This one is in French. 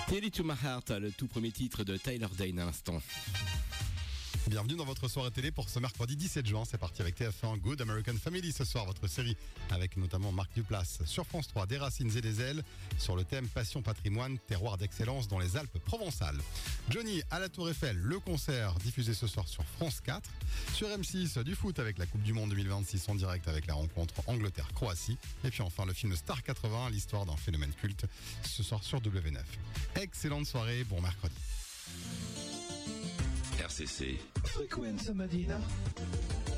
Tell to My Heart, le tout premier titre de Tyler Dane à l'instant. Bienvenue dans votre soirée télé pour ce mercredi 17 juin. C'est parti avec TF1 Good American Family ce soir, votre série avec notamment Marc Duplass. Sur France 3, Des racines et des ailes sur le thème Passion Patrimoine, terroir d'excellence dans les Alpes provençales. Johnny à la Tour Eiffel, le concert diffusé ce soir sur France 4. Sur M6, du foot avec la Coupe du Monde 2026 en direct avec la rencontre Angleterre-Croatie. Et puis enfin le film Star 80, l'histoire d'un phénomène culte, ce soir sur W9. Excellente soirée, bon mercredi. RCC. Frequenza Medina.